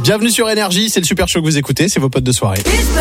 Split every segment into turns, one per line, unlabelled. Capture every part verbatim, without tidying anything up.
Bienvenue sur Énergie, c'est le Super Show que vous écoutez, c'est vos potes de soirée.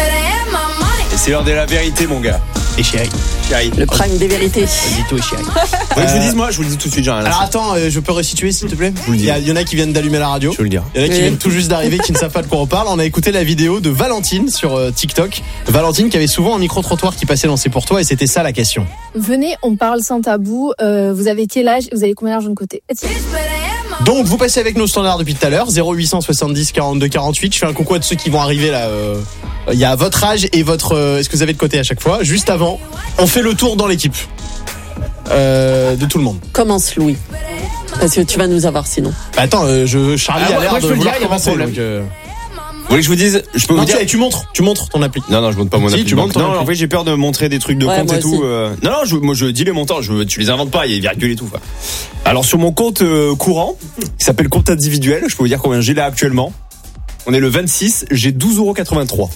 Et c'est l'heure de la vérité, mon gars.
Et chérie.
Chérie.
Le prime des vérités.
Dis-toi, chérie.
Vous voulez que je vous dise, moi, je vous le dis tout de suite, j'ai rien à
Alors attends, euh, je peux resituer s'il te plaît.
vous le
Il y,
dire.
a- il y en a qui viennent d'allumer la radio.
Je veux le dire.
Il y en a qui
Oui.
viennent tout juste d'arriver, qui ne savent pas de quoi on parle. On a écouté la vidéo de Valentine sur euh, TikTok. Valentine qui avait souvent un micro-trottoir qui passait dans C'est pour toi et c'était ça la question.
Venez, on parle sans tabou. Euh, vous avez quel âge? Vous avez combien d'argent de côté?
Donc vous passez avec nos standards depuis tout à l'heure, zéro huit cent soixante-dix quarante-deux quarante-huit. Je fais un coucou à tous ceux qui vont arriver là. euh, Il y a votre âge et votre... euh, est-ce que vous avez de côté à chaque fois? Juste avant, on fait le tour dans l'équipe. Euh, de tout le monde.
Commence, Louis. Parce que tu vas nous avoir sinon.
Bah, attends, euh, je, Charlie
Ah,
a
moi-
l'air
moi, je
de
peux le
vouloir
dire, y a pas de
commencer.
problème.
Donc, euh...
Vous voulez que je vous dise, je peux
Non,
vous dire.
tu, tu montres, tu montres ton appli.
Non, non, je montre pas mon
Si,
appli
tu
de banque.
montres ton
Non,
appli.
en fait, j'ai peur de montrer des trucs de
Ouais,
compte
moi
et tout.
aussi.
euh. Non, non, je, moi, je dis les montants. Je, tu les inventes pas. Il y a des virgules et tout. Quoi. Alors, sur mon compte euh, courant, qui s'appelle compte individuel, je peux vous dire combien j'ai là actuellement. On est le vingt-six, j'ai douze euros quatre-vingt-trois.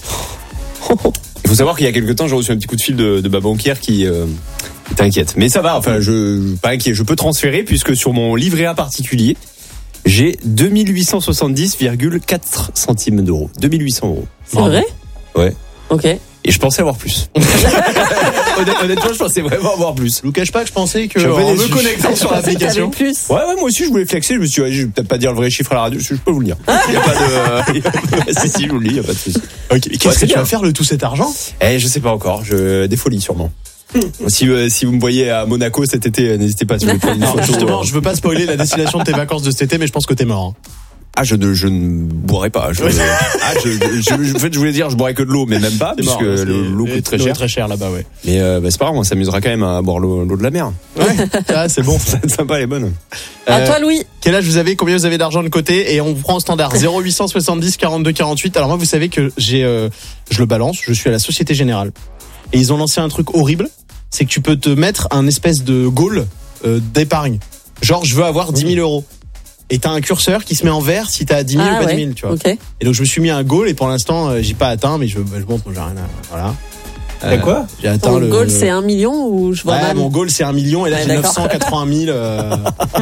Il faut savoir qu'il y a quelques temps, j'ai reçu un petit coup de fil de, de ma banquière qui euh, était inquiète. Mais ça va, enfin, je pas inquiet. Je peux transférer puisque sur mon livret A particulier, j'ai deux mille huit cent soixante-dix virgule quatre centimes d'euros. deux mille huit cents euros.
C'est vrai?
Ouais.
Ok.
Et je pensais avoir plus. Honnêtement, honnêtement, je pensais vraiment avoir plus.
Je vous cache pas que je pensais que
Je suis un peu
en me
déçu.
connectant sur
Je pensais que t'avais
l'application.
plus.
Ouais, ouais, moi aussi, je voulais flexer. Je me suis dit, ouais, je vais peut-être pas dire le vrai chiffre à la radio. Je, je peux vous le dire. Il y a pas de. si, si, je vous le dis, il y a pas de souci.
Ok, qu'est-ce
Ouais,
que
c'est
tu
bien.
vas faire de tout cet argent?
Eh, je sais pas encore. Je des folies sûrement. Si euh, si vous me voyez à Monaco cet été, euh, n'hésitez pas si vous voulez prendre une
Non,
photo.
justement,
euh.
je veux pas spoiler la destination de tes vacances de cet été, mais je pense que t'es mort. hein.
Ah, je ne je ne boirai pas. Je, ah, je, je, je- en fait, je voulais dire, je boirai que de l'eau, mais même pas,
T'es
puisque
mort, là,
le-
c'est-
l'eau coûte très
l'eau est
cher.
très cher là-bas, ouais.
Mais euh, bah, c'est pas grave, on s'amusera quand même à boire l'eau l'eau de la mer.
Ouais, ah, c'est bon.
Ça va être sympa, elle est bonne.
À
Euh,
toi, Louis.
Quel âge vous avez? Combien vous avez d'argent de côté? Et on vous prend en standard zéro huit cent soixante-dix quarante-deux quarante-huit. Alors moi, vous savez que j'ai, euh, je le balance. Je suis à la Société Générale et ils ont lancé un truc horrible. C'est que tu peux te mettre un espèce de goal euh, d'épargne. Genre, je veux avoir dix mille euros. Et t'as un curseur qui se met en vert si t'as dix mille
Ah
ou pas
ouais.
dix mille, tu vois.
Ok.
Et donc je me suis mis un goal et pour l'instant euh, j'ai pas atteint, mais je, je montre, j'ai rien à, voilà.
T'as quoi?
J'ai atteint
Ton
le.
goal,
le-
c'est un million ou je vois
Ouais,
mal?
mon goal c'est un million et là
Ouais,
j'ai
d'accord.
neuf cent quatre-vingt mille. euh,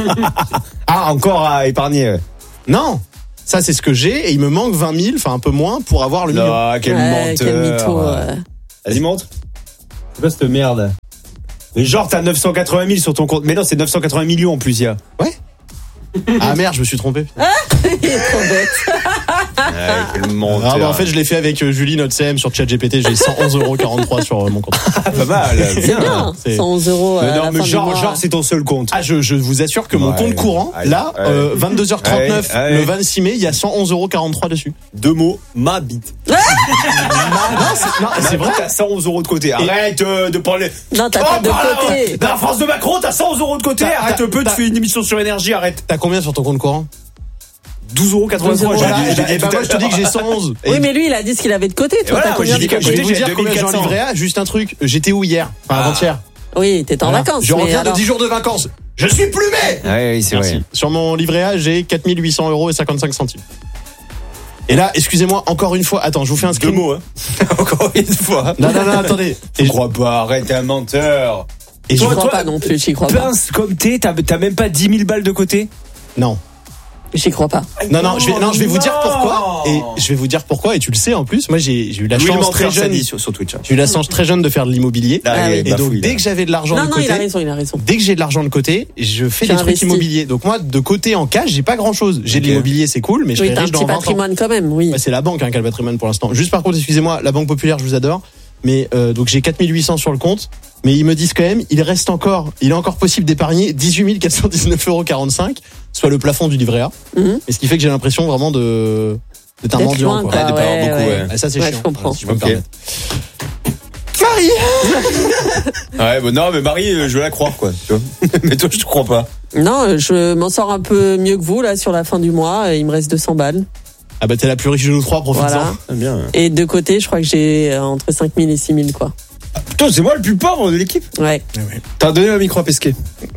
Ah, encore à épargner. ouais.
Non, ça c'est ce que j'ai et il me manque vingt mille, enfin un peu moins pour avoir le million.
Non, quel
Ouais,
menteur.
quel mytho. euh.
Vas-y, montre. C'est quoi cette merde? Mais genre, t'as neuf cent quatre-vingt mille sur ton compte. Mais non, c'est neuf cent quatre-vingts millions en plus, il y a.
Ah merde, je me suis trompé. putain.
Il est trop bête.
Ouais, quel menteur.
Ah bah en fait je l'ai fait avec euh, Julie notre C M sur ChatGPT, j'ai cent onze euros quarante-trois sur euh, mon compte.
Ah, pas mal.
C'est
Bien.
bien.
c'est-
cent onze euros.
Mais
à
non,
la
mais
fin du
genre,
mois.
genre, c'est ton seul compte.
Ah je, je vous assure que mon
Ouais,
compte courant,
ouais,
là,
ouais.
euh, vingt-deux heures trente-neuf,
Ouais, ouais.
le vingt-six mai, il y a cent onze euros quarante-trois dessus.
Deux mots, ma bite.
non, c'est, non, c'est vrai.
T'as cent onze euros de côté. Arrête euh, de parler.
Non, t'as
Oh,
pas de
bah,
côté.
Dans la France de Macron, t'as cent onze euros de côté.
T'as-
Arrête
t'as-
un peu, tu
t'as-
fais une émission sur énergie, arrête.
T'as combien sur ton compte courant?
douze euros quatre-vingt-trois.
Voilà,
j'ai
et
dit- j'ai
bah,
dit
et bah
tout à
moi je te dis
l'heure.
que j'ai cent onze.
Oui,
Et-
mais lui, il a dit ce qu'il avait de côté. Toi,
voilà,
t'as
moi,
combien
j'ai dit
de
que
Je vais
côté?
vous dire
j'ai
combien j'ai en
deux mille quatre cents.
livret A, juste un truc. J'étais où hier? Enfin,
Ah.
avant-hier.
Oui, t'es en
Voilà.
vacances.
Je
mais
reviens de
alors-
dix jours de vacances. Je suis plumé!
Ouais, oui, c'est
Merci.
vrai.
Sur mon livret A, j'ai quatre mille huit cents euros et cinquante-cinq centimes. Et là, excusez-moi, encore une fois, attends, je vous fais un
Deux
screen.
mots, hein. Encore une fois.
Non, non, non, attendez.
Je
Et je,
crois pas, arrête, t'es un menteur.
et je
Je
vous-
crois pas non plus, j'y crois pas.
Pince comme t'es, t'as t'as même pas dix mille balles de côté?
non.
J'y crois pas.
Non, non, je vais, non, je vais vous dire
Non.
pourquoi. Et je vais vous dire pourquoi, et tu le sais en plus. Moi, j'ai, j'ai eu la
Louis
chance
Menteur,
très
ça
jeune.
dit sur, sur Twitch. hein.
J'ai eu la chance très jeune de faire de l'immobilier.
Là,
Ah
il
oui.
est
Et donc,
bafouille,
dès
là.
que j'avais de l'argent
Non,
de
non,
côté,
il a raison, il a raison.
dès que j'ai de l'argent de côté, je fais
Tu
des trucs
investis.
immobiliers. Donc moi, de côté en cash, j'ai pas grand chose. J'ai de
Ok.
l'immobilier, c'est cool, mais je
Oui,
serai
t'as un
riche
petit
dans vingt ans.
patrimoine quand même, oui.
Ouais, c'est la banque hein, qui a le patrimoine pour l'instant. Juste par contre, excusez-moi, la Banque Populaire, je vous adore. Mais euh, donc j'ai quatre mille huit cents sur le compte. Mais ils me disent quand même, il reste encore, il est encore possible d'épargner dix-huit mille quatre cent dix-neuf euros quarante-cinq, soit le plafond du livret A.
Mhm.
Et ce qui fait que j'ai l'impression vraiment de d'être un
D'être
mendiant.
loin,
quoi.
quoi.
Ouais, de pas avoir
Ouais,
beaucoup,
ouais.
ouais.
Ah, ça c'est
Ouais,
chiant.
je comprends.
Voilà, si je peux me
Ok.
permettre. Marie.
Ouais, bah non, mais Marie, euh, je veux la croire, quoi. Tu vois. Mais toi, je te crois pas.
Non, je m'en sors un peu mieux que vous, là, sur la fin du mois. Il me reste deux cents balles.
Ah bah t'es la plus riche de nous trois, profites-en.
Voilà.
Ah, bien.
Et de côté, je crois que j'ai euh, entre cinq mille et six mille, quoi.
Putain, c'est moi le plus pauvre de l'équipe.
Ouais.
T'as donné un micro à pesquer.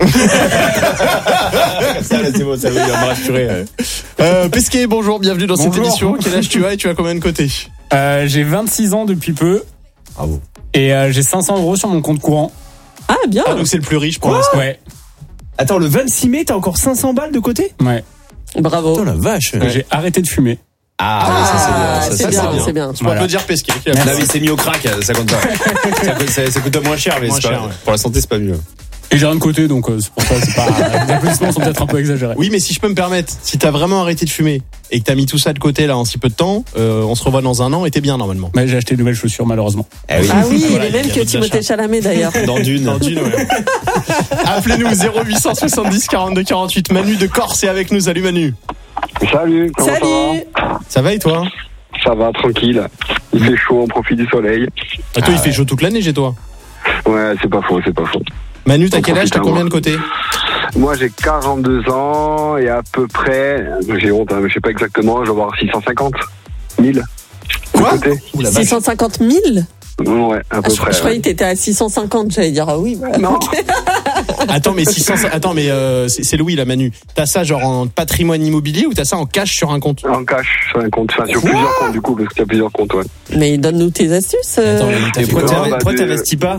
Ça, là, c'est bon, ça veut dire me rassurer. euh.
Euh, Pesquet, bonjour, bienvenue dans cette
Bonjour.
émission. Quel âge tu as et tu as combien de côté?
Euh, j'ai vingt-six ans depuis peu.
Bravo.
Et euh, j'ai cinq cents euros sur mon compte courant.
Ah, bien.
Ah donc c'est le plus riche pour l'instant.
Ouais,
Attends, le vingt-six mai, t'as encore cinq cents balles de côté?
ouais.
Bravo.
Putain, la vache.
J'ai arrêté de fumer.
Ah, oui, ça c'est bien. Ça,
c'est
ça,
bien, c'est bien.
On
Voilà.
peut dire pesquer.
Non, mais c'est mis au crack, ça compte pas. ça, coûte, ça, ça coûte moins cher, mais
Moins
c'est pas,
cher, ouais.
pour la santé, c'est pas mieux.
Et j'ai rien de côté, donc euh, c'est pour ça, c'est pas. Les applaudissements sont peut-être un peu exagérés.
Oui, mais si je peux me permettre, si t'as vraiment arrêté de fumer et que t'as mis tout ça de côté là en si peu de temps, euh, on se revoit dans un an et t'es bien normalement.
Mais j'ai acheté de nouvelles chaussures, malheureusement.
Ah oui.
Ah oui,
Voilà,
les mêmes
il y a
que
d'autres
Timothée
achats.
Chalamet d'ailleurs.
Dans Dune.
Dans Dune, ouais. Appelez-nous zéro huit cent soixante-dix quarante-deux quarante-huit. Manu de Corse est avec nous. Salut Manu.
Salut, comment
Salut.
Ça va et toi?
ça va Ça va, tranquille. Il fait chaud, on profite du soleil.
Ah, toi, il fait chaud toute l'année chez toi.
Ouais, c'est pas faux, c'est pas faux.
Manu, t'as
On
quel âge?
profite
T'as
à
combien
moi.
de côté?
Moi, j'ai quarante-deux ans et à peu près, j'ai honte, hein, mais je sais pas exactement, je vais avoir six cent cinquante mille.
Quoi?
Côté.
Ouh, la vache.
six cent cinquante mille.
Ouais, à
Ah,
peu
je,
près.
je croyais
ouais.
que t'étais à six cent cinquante. J'allais dire ah oui. Bah,
Non.
Attends, mais six cents, attends, mais euh, c'est c'est Louis là, Manu. T'as ça genre en patrimoine immobilier ou t'as ça en cash sur un compte?
En cash, sur un compte, enfin, sur
Quoi
plusieurs comptes du coup, parce qu'il y a plusieurs comptes, ouais.
Mais donne-nous tes astuces. euh.
Attends, mais t'as
Et
fait
pourquoi
quoi?
quoi
t'inv-
bah,
pourquoi
de-
t'investis pas?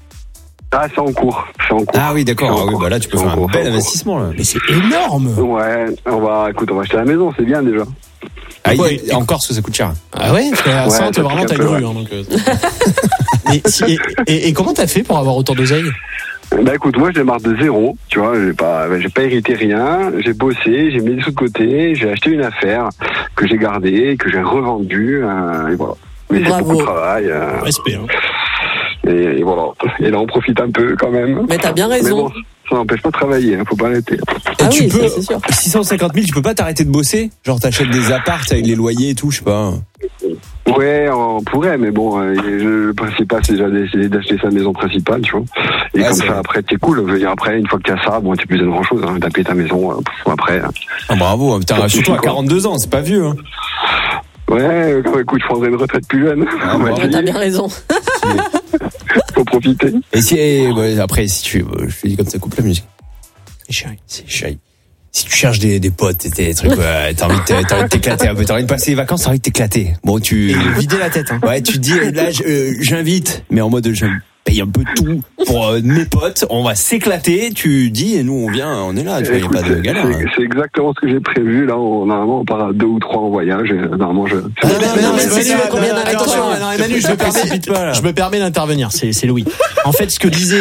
Ah, c'est en cours, c'est en cours.
Ah oui, d'accord.
C'est en
Ah oui,
cours.
bah là, tu peux
C'est
faire
en
un
cours,
bel
c'est en cours.
investissement, là.
Mais c'est énorme.
Ouais, on va, écoute, on va acheter la maison, c'est bien déjà.
Ah,
Ouais,
il- en Corse, ça coûte cher.
Ah ouais, parce que à
Ouais,
cent,
ça
t'es vraiment
pique
ta
un peu,
grue.
ouais.
Hein, donc, euh. Mais si- et, et, et comment t'as fait pour avoir autant d'oseille?
Bah écoute, moi je démarre de zéro, tu vois, j'ai pas, j'ai pas hérité rien, j'ai bossé, j'ai mis des sous de côté, j'ai acheté une affaire que j'ai gardée, que j'ai revendue, euh, et voilà. Mais c'est
Bravo.
beaucoup de travail, euh,
Respect. Hein.
et, et voilà. Et là on profite un peu quand même.
Mais t'as bien
Mais
raison.
bon, ça n'empêche pas de travailler, hein, faut pas arrêter.
Ah
tu
oui,
peux,
ça, c'est sûr.
six cent cinquante mille, tu peux pas t'arrêter de bosser? Genre, t'achètes des apparts avec les loyers et tout, je sais pas.
Ouais, on pourrait, mais bon, euh, je- le principal c'est déjà d'essayer d'acheter sa maison principale, tu vois. Et
Ouais,
comme
c'est
ça
vrai.
après t'es cool, je veux dire après, une fois que tu as ça, bon t'es plus besoin de grand chose, hein, t'as payé ta maison, euh, pff, après. euh,
Ah, bravo. Putain, surtout à quarante-deux ans, c'est pas vieux, hein.
Ouais, euh, écoute, je prendrai une retraite plus jeune.
Ah,
On va
bon.
Ouais,
essayer.
t'as bien raison.
Faut profiter.
Et si, et, ouais, après, si tu, euh, je te dis comme ça coupe la musique. C'est chéri. Si tu cherches des, des potes, des, des trucs, ouais, t'as envie de, t'as envie de t'éclater un peu, t'as envie de passer les vacances, t'as envie de t'éclater. Bon, tu,
Et vider la tête. Hein.
ouais, tu te dis, là, je- euh, j'invite, mais en mode, je paye un peu tout pour euh, mes potes, on va s'éclater, tu dis, et nous, on vient, on est là, tu vois, y a
Écoute,
pas de galère.
c'est-
hein.
C'est exactement ce que j'ai prévu. Là, on, normalement, on part à deux ou trois en voyage. Et, normalement, je.
Ah, mais, mais non, mais
c'est
c'est
sûr,
Louis,
combien
non,
d'invitants?
attention, non, Manu, je me permets,
Précipite pas, là.
je me permets d'intervenir. C'est, c'est Louis. En fait, ce que disait